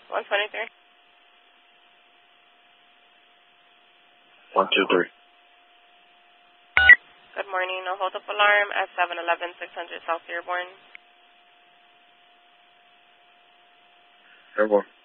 123. 123. Good morning. No hold-up alarm at 711 600 South Dearborn. Airborne.